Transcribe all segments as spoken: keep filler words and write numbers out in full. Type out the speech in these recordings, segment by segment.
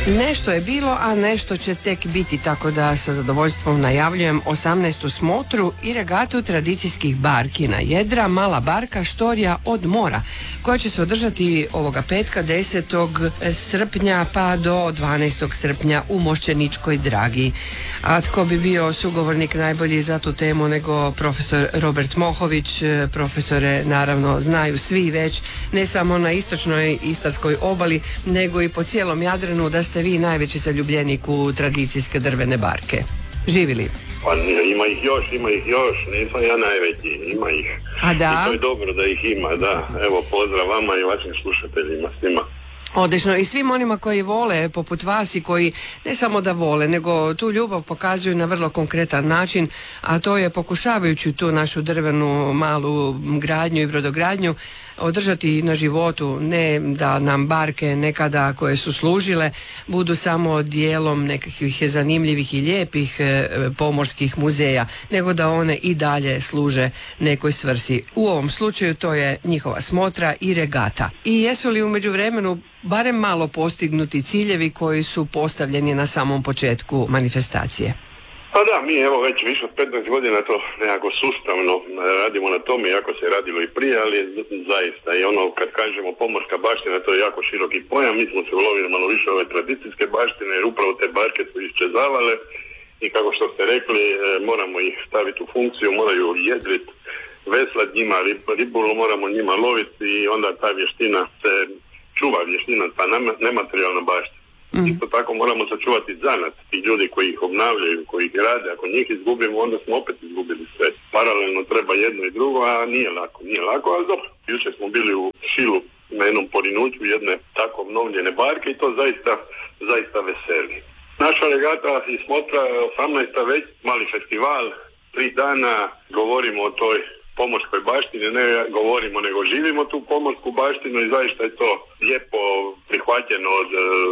Nešto je bilo, a nešto će tek biti, tako da sa zadovoljstvom najavljujem osamnaestu smotru i regatu tradicijskih barki na jedra, mala barka štorija od mora, koja će se održati ovoga petka desetog srpnja pa do dvanaestog srpnja u Mošćeničkoj Dragi. A tko bi bio sugovornik najbolji za tu temu nego profesor Robert Mohović? Profesore, naravno, znaju svi već, ne samo na istočnoj istarskoj obali, nego i po cijelom Jadranu, da ste vi najveći zaljubljenik u tradicijske drvene barke. Živili? Pa ima ih još, ima ih još, nisam ja najveći, ima ih. A da? I to je dobro da ih ima, da. Evo, pozdrav vama i vašim slušateljima, svima. Odlično. I svim onima koji vole, poput vas, i koji ne samo da vole, nego tu ljubav pokazuju na vrlo konkretan način, a to je pokušavajući tu našu drvenu malu gradnju i brodogradnju održati na životu, ne da nam barke nekada koje su služile budu samo dijelom nekakvih zanimljivih i lijepih e, pomorskih muzeja, nego da one i dalje služe nekoj svrsi. U ovom slučaju to je njihova smotra i regata. I jesu li u međuvremenu barem malo postignuti ciljevi koji su postavljeni na samom početku manifestacije? Pa da, mi evo već više od petnaest godina to nekako sustavno radimo na tome, jako se radilo i prije, ali zaista i ono kad kažemo pomorska baština, to je jako široki pojam. Mi smo se ulovili malo više ove tradicijske baštine, jer upravo te barke su iščezavale i kako što ste rekli, moramo ih staviti u funkciju, moraju jedrit, veslat njima, ribolu moramo njima loviti i onda ta vještina se čuva, vještina, ta nematerijalna baština. Mm. Isto tako moramo sačuvati zanat i ljudi koji ih obnavljaju, koji ih rade. Ako njih izgubimo, onda smo opet izgubili sve. Paralelno treba jedno i drugo, a nije lako, nije lako, ali dobro. Jučer smo bili u Šilu na jednom porinuću jedne tako obnovljene barke i to zaista, zaista veseli. Naša regata i smotra osamnaesta već, mali festival, tri dana govorimo o toj pomorskoj baštini, ne govorimo nego živimo tu pomorsku baštinu i zaista je to lijepo prihvaćeno od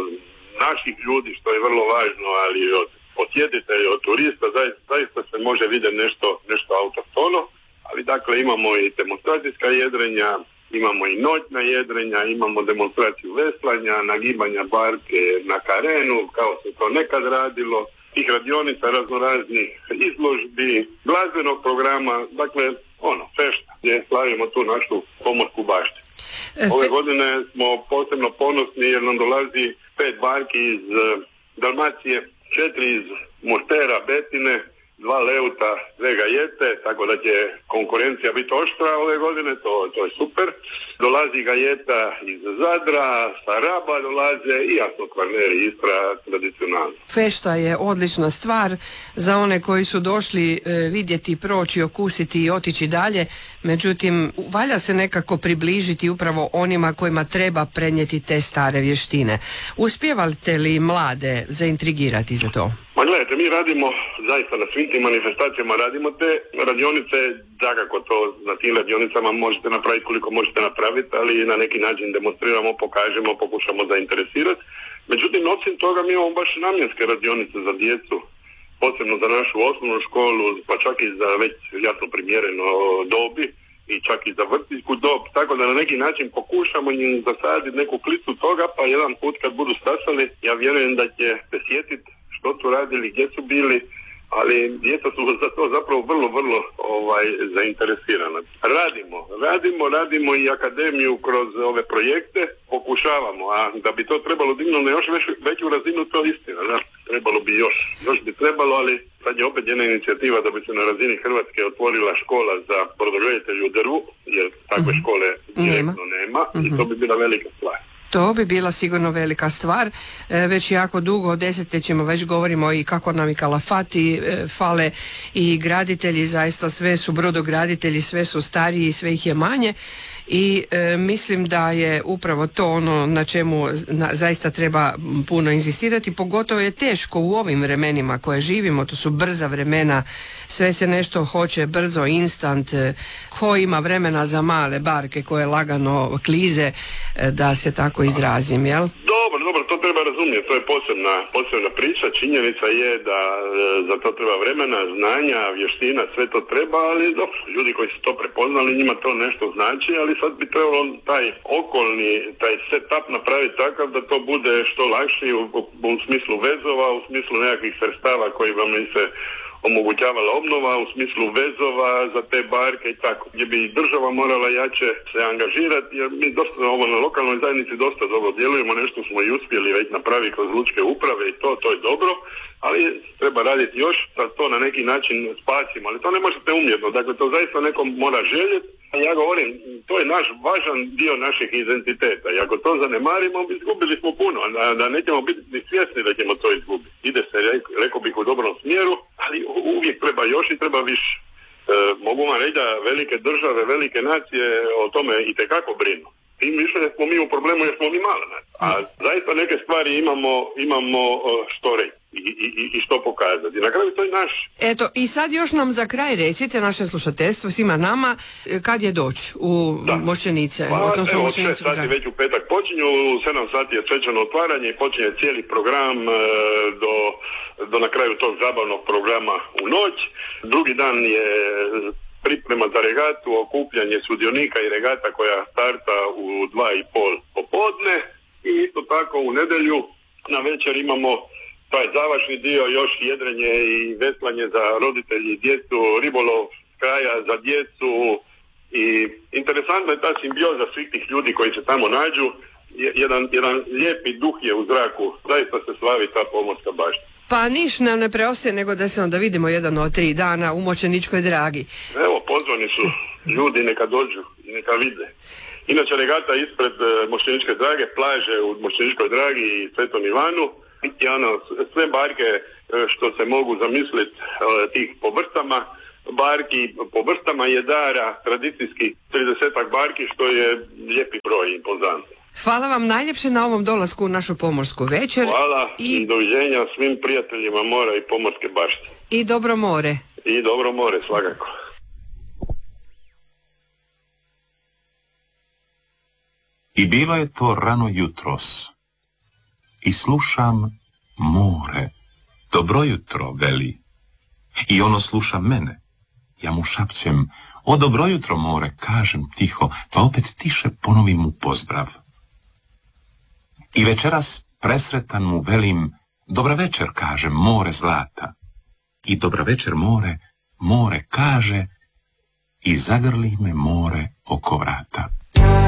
naših ljudi, što je vrlo važno, ali od posjetitelja, od turista, zaista, zaista se može vidjeti nešto, nešto autohtono, ali dakle imamo i demonstracijska jedrenja, imamo i noćna jedrenja, imamo demonstraciju veslanja, nagibanja barke na karenu, kao se to nekad radilo, tih radionica raznoraznih izložbi, glazbenog programa, dakle ono, fešta, gdje slavimo tu našu pomorsku baštinu. Ove godine smo posebno ponosni jer nam dolazi pet barki iz Dalmacije, četiri iz Mostera, Betine, dva Leuta, dve Gajete, tako da će konkurencija biti oštra ove godine, to, to je super. Dolazi Gajeta iz Zadra, sa Raba dolaze i jasno Kvarner i Istra tradicionalno. Fešta je odlična stvar za one koji su došli e, vidjeti, proći, okusiti i otići dalje, međutim valja se nekako približiti upravo onima kojima treba prenijeti te stare vještine. Uspijevate li mlade zaintrigirati za to? Ma gledajte, mi radimo zaista na svim tim manifestacijama, radimo te radionice, dakako to na tim radionicama možete napraviti koliko možete napraviti, ali na neki način demonstriramo, pokažemo, pokušamo zainteresirati. Međutim, osim toga mi imamo baš namjenske radionice za djecu, posebno za našu osnovnu školu, pa čak i za već jasno primjereno dobi i čak i za vrtićku dob, tako da na neki način pokušamo im zasaditi neku klicu toga, pa jedan put kad budu stasali, ja vjerujem da će se sjetiti što su radili, gdje su bili, ali djeca su za to zapravo vrlo, vrlo ovaj, zainteresirana. Radimo, radimo, radimo i akademiju kroz ove projekte, pokušavamo, a da bi to trebalo dignuti na još već, veću razinu, to istina, da, trebalo bi još, još bi trebalo, ali sad je opet jedna inicijativa da bi se na razini Hrvatske otvorila škola za brodograditelje u drvu, jer takve škole direktno nema, nema i to bi bila velika stvar. To bi bila sigurno velika stvar. E, već jako dugo, desetljećima već govorimo i kako nam i kalafati e, fale i graditelji, zaista sve su brodograditelji, sve su stariji, sve ih je manje i e, mislim da je upravo to ono na čemu na, zaista treba puno inzistirati, pogotovo je teško u ovim vremenima koje živimo, to su brza vremena, sve se nešto hoće brzo, instant, e, ko ima vremena za male barke koje lagano klize, e, da se tako izrazim, jel? Dobro, dobro, to treba razumjeti. razumijem, to je posebna, posebna priča. Činjenica je da e, za to treba vremena, znanja, vještina, sve to treba, ali dobro, ljudi koji su to prepoznali, njima to nešto znači, ali sad bi trebalo taj okolni, taj setup napraviti takav da to bude što lakši u, u smislu vezova, u smislu nekakvih sredstava koji vam se omogućavala obnova, u smislu vezova za te barke i tako, gdje bi država morala jače se angažirati, jer mi dosta ovo na lokalnoj zajednici dosta dobro djelujemo, nešto smo i uspjeli već napraviti kroz lučke uprave i to, to je dobro, ali treba raditi još da to na neki način spasimo, ali to ne možete umjetno, dakle to zaista nekom mora željeti. Ja govorim, to je naš važan dio našeg identiteta i ako to zanemarimo, izgubili smo puno, da, da nećemo biti ni svjesni da ćemo to izgubiti. Ide se, rekao bih, u dobrom smjeru, ali uvijek treba još i treba više. E, mogu vam reći da velike države, velike nacije o tome itekako brinu. Tim više smo mi u problemu jer smo mi mala nacija. A zaista neke stvari imamo, imamo što reći. I, i, i što pokazati. Na kraju to je naš. Eto, i sad još nam za kraj recite, naše slušateljstvo, svima nama, kad je doći u da. Mošćenice? Pa, evo, od šest sati već u petak počinju, u sedam sati je svečano otvaranje i počinje cijeli program e, do, do na kraju tog zabavnog programa u noć. Drugi dan je priprema za regatu, okupljanje sudionika i regata koja starta u dva i pol popodne i isto tako u nedjelju na večer imamo taj završni dio, još jedrenje i veslanje za roditelji i djecu, ribolov kraja za djecu i interesantna je ta simbioza svih tih ljudi koji se tamo nađu. Jedan, jedan lijepi duh je u zraku, zaista se slavi ta pomorska baština. Pa niš nam ne preostaje nego da se onda vidimo jedan od tri dana u Mošćeničkoj Dragi. Evo, pozvani su ljudi, neka dođu i neka vide. Inače, regata ispred Mošćeničke Drage, plaže u Mošćeničkoj Dragi i Svetom Ivanu, i ono, sve barke što se mogu zamisliti tih po vrstama, barki po vrstama jedara, tradicijski tridesetak barki, što je lijepi broj, impozantno. Hvala vam najljepše na ovom dolasku u našu pomorsku večer. Hvala i, i doviđenja svim prijateljima mora i pomorske baštine. I dobro more. I dobro more, svakako. I bilo je to rano jutros. I slušam more, dobro jutro, veli. I ono sluša mene. Ja mu šapćem, o dobro jutro, more, kažem tiho, pa opet tiše ponovim mu pozdrav. I večeras presretan mu velim, dobra večer, kažem, more zlata. I dobra večer, more, more kaže, i zagrli me more oko vrata.